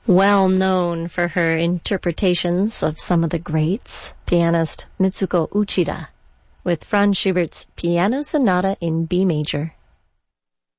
Well known for her interpretations of some of the greats, pianist Mitsuko Uchida, with Franz Schubert's Piano Sonata in B major.